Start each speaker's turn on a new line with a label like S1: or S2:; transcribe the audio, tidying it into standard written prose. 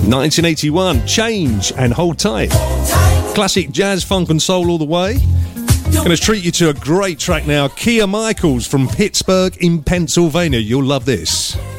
S1: 1981, Change and Hold Tight. Classic jazz, funk and soul all the way. Going to treat you to a great track now. Kia Michaels from Pittsburgh in Pennsylvania. You'll love this.